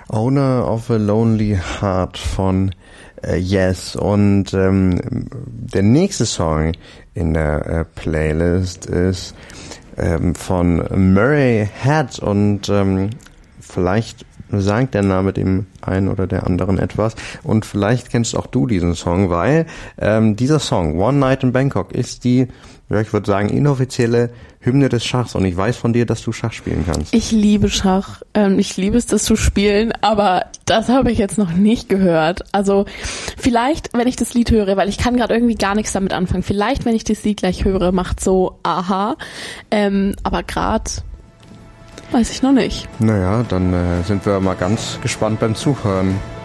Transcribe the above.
Owner of a Lonely Heart von Yes. Und der nächste Song in der Playlist ist von Murray Head und vielleicht sagt der Name dem einen oder der anderen etwas und vielleicht kennst auch du diesen Song, weil dieser Song One Night in Bangkok ist die, ja, ich würde sagen, inoffizielle Hymne des Schachs und ich weiß von dir, dass du Schach spielen kannst. Ich liebe Schach. Ich liebe es, das zu spielen, aber das habe ich jetzt noch nicht gehört. Also vielleicht, wenn ich das Lied höre, weil ich kann gerade irgendwie gar nichts damit anfangen, vielleicht, wenn ich das Lied gleich höre, macht so aha. Aber gerade weiß ich noch nicht. Naja, dann sind wir mal ganz gespannt beim Zuhören.